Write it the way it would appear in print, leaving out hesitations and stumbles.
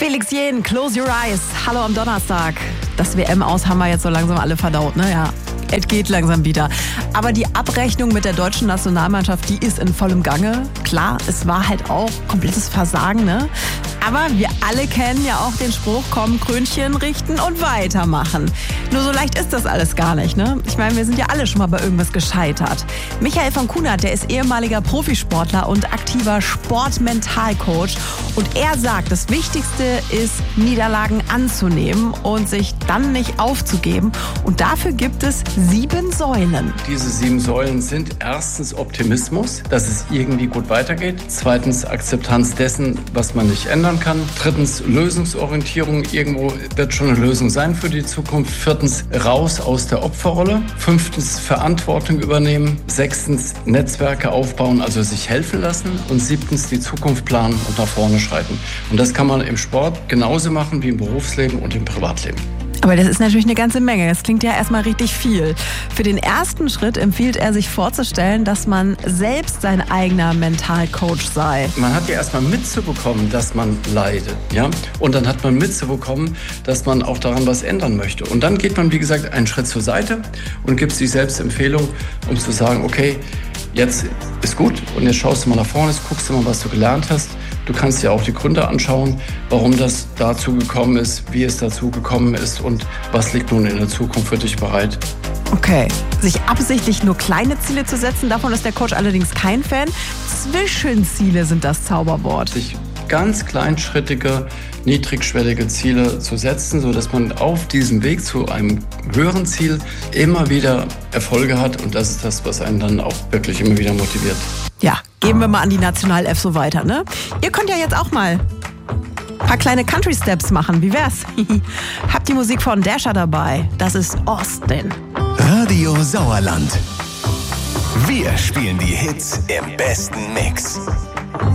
Felix Jähn, Close Your Eyes. Hallo am Donnerstag. Das WM-Aus haben wir jetzt so langsam alle verdaut, ne? Ja. Es geht langsam wieder. Aber die Abrechnung mit der deutschen Nationalmannschaft, die ist in vollem Gange. Klar, es war halt auch komplettes Versagen, ne? Aber wir alle kennen ja auch den Spruch, komm, Krönchen richten und weitermachen. Nur so leicht ist das alles gar nicht, ne? Ich meine, wir sind ja alle schon mal bei irgendwas gescheitert. Michael von Kunert, der ist ehemaliger Profisportler und aktiver Sportmentalcoach. Und er sagt, das Wichtigste ist, Niederlagen anzunehmen und sich dann nicht aufzugeben. Und dafür gibt es 7 Säulen. Diese 7 Säulen sind erstens Optimismus, dass es irgendwie gut weitergeht. Zweitens Akzeptanz dessen, was man nicht ändern kann. Drittens Lösungsorientierung. Irgendwo wird schon eine Lösung sein für die Zukunft. Viertens raus aus der Opferrolle. Fünftens Verantwortung übernehmen. Sechstens Netzwerke aufbauen, also sich helfen lassen. Und siebtens die Zukunft planen und nach vorne schreiten. Und das kann man im Sport genauso machen wie im Berufsleben und im Privatleben. Aber das ist natürlich eine ganze Menge. Das klingt ja erstmal richtig viel. Für den ersten Schritt empfiehlt er sich vorzustellen, dass man selbst sein eigener Mentalcoach sei. Man hat ja erstmal mitzubekommen, dass man leidet, ja? Und dann hat man mitzubekommen, dass man auch daran was ändern möchte. Und dann geht man, wie gesagt, einen Schritt zur Seite und gibt sich selbst Empfehlung, um zu sagen, okay, jetzt ist gut und jetzt schaust du mal nach vorne, jetzt guckst du mal, was du gelernt hast. Du kannst dir auch die Gründe anschauen, warum das dazu gekommen ist, wie es dazu gekommen ist und was liegt nun in der Zukunft für dich bereit. Okay, sich absichtlich nur kleine Ziele zu setzen, davon ist der Coach allerdings kein Fan. Zwischenziele sind das Zauberwort. Sich ganz kleinschrittige, niedrigschwellige Ziele zu setzen, sodass man auf diesem Weg zu einem höheren Ziel immer wieder Erfolge hat. Und das ist das, was einen dann auch wirklich immer wieder motiviert. Ja, geben wir mal an die National-F so weiter, ne? Ihr könnt ja jetzt auch mal ein paar kleine Country-Steps machen. Wie wär's? Habt die Musik von Dasher dabei. Das ist Austin. Radio Sauerland. Wir spielen die Hits im besten Mix.